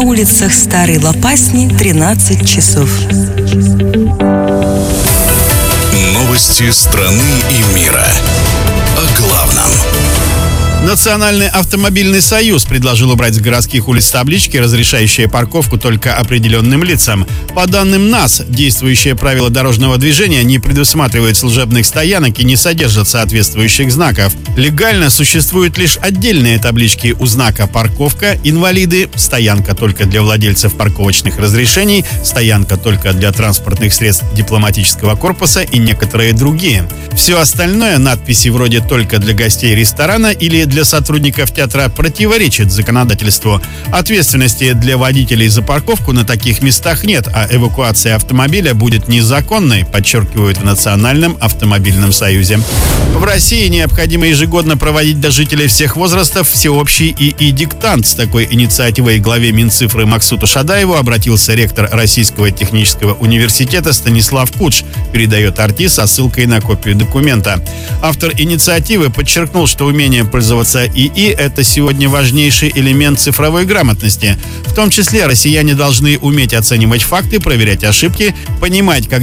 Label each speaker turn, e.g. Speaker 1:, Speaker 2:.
Speaker 1: улицах Старой Лопасни 13 часов.
Speaker 2: Новости страны и мира. О главном.
Speaker 3: Национальный автомобильный союз предложил убрать с городских улиц таблички, разрешающие парковку только определенным лицам. По данным НАС, действующее правило дорожного движения не предусматривает служебных стоянок и не содержит соответствующих знаков. Легально существуют лишь отдельные таблички у знака «Парковка», «Инвалиды», «Стоянка только для владельцев парковочных разрешений», «Стоянка только для транспортных средств дипломатического корпуса» и некоторые другие. Все остальное, надписи вроде «Только для гостей ресторана» или для сотрудников театра, противоречит законодательству. Ответственности для водителей за парковку на таких местах нет, а эвакуация автомобиля будет незаконной, подчеркивают в Национальном автомобильном союзе. В России необходимо ежегодно проводить для жителей всех возрастов всеобщий ИИ-диктант. С такой инициативой к главе Минцифры Максуту Шадаеву обратился ректор Российского технического университета Станислав Кудж, передает RT со ссылкой на копию документа. Автор инициативы подчеркнул, что умение пользоваться ИИ – это сегодня важнейший элемент цифровой грамотности. В том числе россияне должны уметь оценивать факты, проверять ошибки, понимать, как